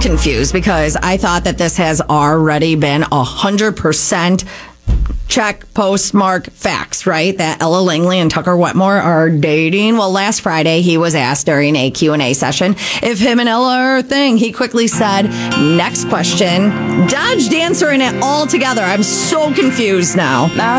confused because I thought that this has already been 100% check, postmark, facts, right? That Ella Langley and Tucker Wetmore are dating. Well, last Friday, he was asked during a Q&A session if him and Ella are a thing. He quickly said, next question. Dodged answering it all together. I'm so confused now.